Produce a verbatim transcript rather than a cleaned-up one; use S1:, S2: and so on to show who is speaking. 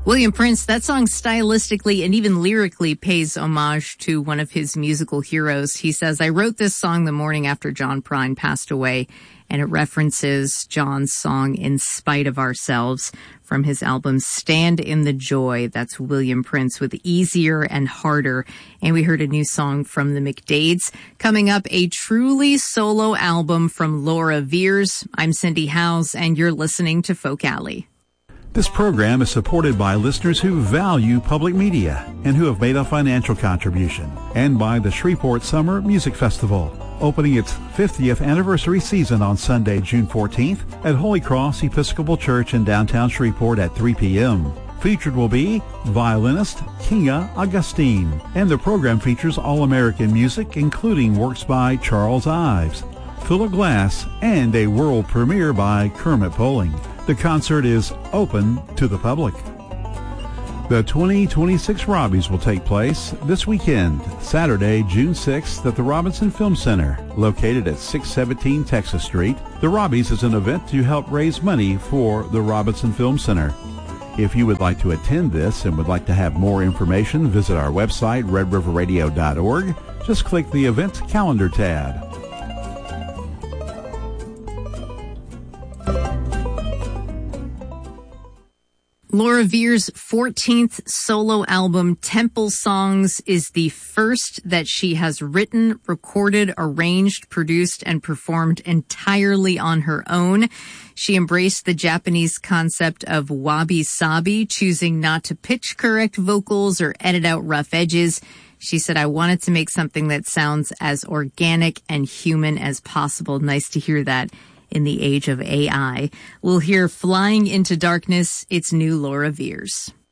S1: William Prince, that song stylistically and even lyrically pays homage to one of his musical heroes. He says, I wrote this song the morning after John Prine passed away, and it references John's song In Spite of Ourselves from his album Stand in the Joy. That's William Prince with Easier and Harder. And we heard a new song from the McDades. Coming up, a truly solo album from Laura Veirs. I'm Cindy Howes, and you're listening to Folk Alley.
S2: This program is supported by listeners who value public media and who have made a financial contribution, and by the Shreveport Summer Music Festival, opening its fiftieth anniversary season on Sunday, June fourteenth at Holy Cross Episcopal Church in downtown Shreveport at three p.m. Featured will be violinist Kinga Augustine, and the program features all-American music, including works by Charles Ives, Philip Glass, and a world premiere by Kermit Poling. The concert is open to the public. The twenty twenty-six Robbies will take place this weekend, Saturday, June sixth, at the Robinson Film Center, located at six seventeen Texas Street. The Robbies is an event to help raise money for the Robinson Film Center. If you would like to attend this and would like to have more information, visit our website, red river radio dot org. Just click the Event Calendar tab.
S1: Laura Veirs' fourteenth solo album, Temple Songs, is the first that she has written, recorded, arranged, produced, and performed entirely on her own. She embraced the Japanese concept of wabi-sabi, choosing not to pitch correct vocals or edit out rough edges. She said, I wanted to make something that sounds as organic and human as possible. Nice to hear that in the age of A I. We'll hear Flying into Darkness. It's new Laura Veirs.